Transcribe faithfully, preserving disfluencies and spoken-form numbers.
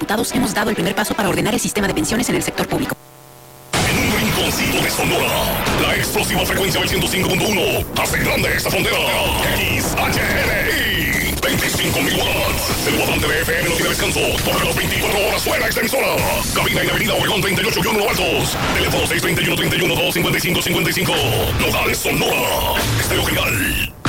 Diputados hemos dado el primer paso para ordenar el sistema de pensiones en el sector público. En un rinconcito de Sonora, la explosiva frecuencia del ciento cinco punto uno hace grande esta frontera. X H N I, veinticinco mil watts. El cuadrante de F M no tiene descanso, porque las veinticuatro horas suena esta emisora. Cabina en Avenida Obregón treinta y ocho uno Altos. Teléfono seis tres uno, tres uno, dos cinco cinco cinco cinco. Local Sonora. Estéreo Genial.